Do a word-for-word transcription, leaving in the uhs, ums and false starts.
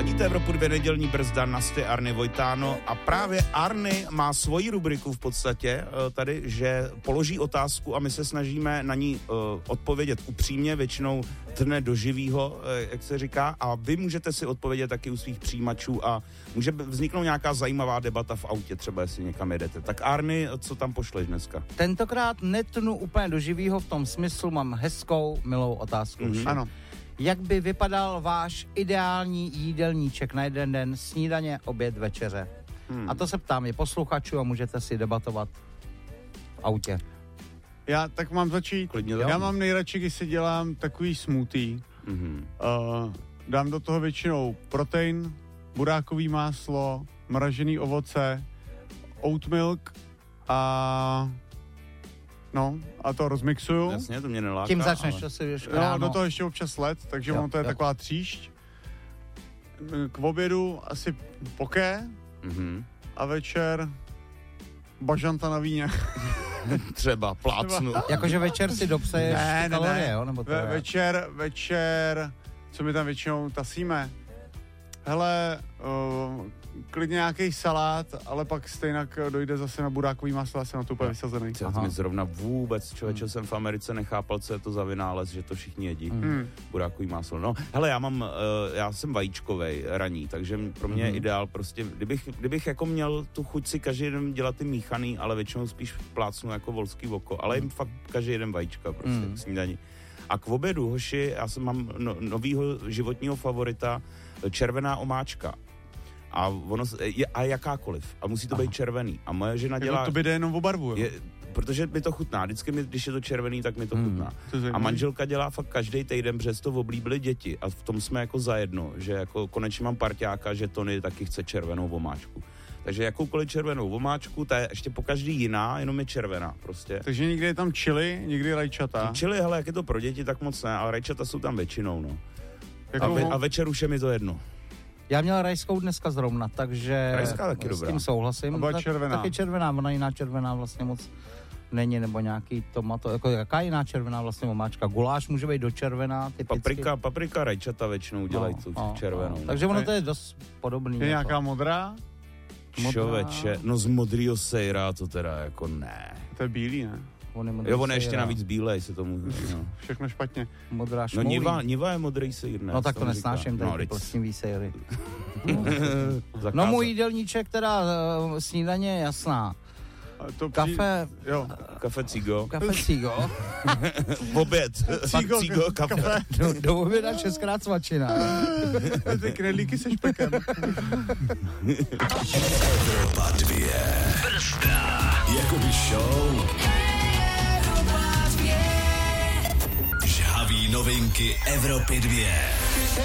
Ladíte Evropu dvě, nedělní brzda, Nasty, Arny, Vojtáno a právě Arny má svoji rubriku v podstatě tady, že položí otázku a my se snažíme na ní uh, odpovědět upřímně, většinou trne do živýho, uh, jak se říká, a vy můžete si odpovědět taky u svých přijímačů a může vzniknout nějaká zajímavá debata v autě, třeba jestli někam jedete. Tak Arny, co tam pošleš dneska? Tentokrát netnu úplně do živýho, v tom smyslu mám hezkou, milou otázku. Mm-hmm. Ano. Jak by vypadal váš ideální jídelníček na jeden den, snídaně, oběd, večeře? Hmm. A to se ptám je posluchačů a můžete si debatovat v autě. Já tak mám začít. Klidně Já mám nejradši, když si dělám takový smoothie. Mm-hmm. Uh, dám do toho většinou protein, burákový máslo, mražený ovoce, oat milk a... No, a to rozmixuju. Jasně, to mě neláká. Tím začneš, ale... to si víš No, do toho ještě občas led, takže jo, ono to je jo. taková tříšť. K obědu asi poké mm-hmm. a večer bažanta na víně. Třeba plácnu. Jakože večer si dopseješ ne, ne, kalorie, ne. jo? Nebo to Ve, je... večer, večer, co my tam většinou tasíme? Hele, uh, klidně nějaký salát, ale pak stejně dojde zase na burákový máslo a jsem na to úplně vysazený. Já to mi zrovna vůbec, člověče, hmm. jsem v Americe nechápal, co je to za vynález, že to všichni jedí. Hmm. Burákový máslo. No, hele, já mám, uh, já jsem vajíčkovej raní, takže pro mě hmm. je ideál prostě, kdybych, kdybych jako měl tu chuť si každý den dělat ty míchaný, ale většinou spíš plácnu jako volský oko, ale jim fakt každý jeden vajíčka prostě hmm. k snídani. A k obědu, hoši, já jsem mám no, novýho životního favorita, červená omáčka. A ono, je, a jakákoliv. A musí to Aha. být červený. A moje žena dělá... Jako to by jde jenom o barvu, jo? Je, protože mi to chutná. Vždycky, mi, když je to červený, tak mi to hmm. chutná. To a manželka dělá fakt každý týden, protože to oblíbili děti. A v tom jsme jako zajedno, že jako konečně mám parťáka, že Tony taky chce červenou omáčku. Takže jakoukoliv červenou omáčku, ta je ještě po každý jiná, jenom je červená prostě. Takže někdy je tam chili, někdy rajčata. Chili, hele, jak je to pro děti, tak moc ne, ale rajčata jsou tam většinou, no. Jako a, ve, a večer už je mi to jedno. Já měl rajskou dneska zrovna, takže rajská taky s dobrá. tím souhlasím. A byla tak, červená. Taky červená, ona jiná červená vlastně moc není, nebo nějaký tomato, jako jaká jiná červená vlastně omáčka. Guláš může být do červená, typicky. Paprika, paprika, rajčata většinou dělají no, tu no, červenou. No. Takže ono to je dost podobný. Je jako. Nějaká modrá? Čověče, no z modrýho sejra to teda jako ne. To je bílý, ne? On je jo, on je ještě navíc bílej, se tomu... No. Všechno špatně. Modrá šmoulí. No niva, niva je modrý sejr, ne? No tak to nesnáším, tady ty plesnivý sejry. No můj jídelníček, teda uh, snídaně je jasná. To kafe... Při... Jo. Kafe cigo. Kafe cigo. Oběd. Cigo, cigo, kafe. kafe. Do, do oběda šestkrát svačina. Ty knedlíky se špekem. Evropa dvě. Brzda. Jakoby show. Žhavý novinky Evropy dvě.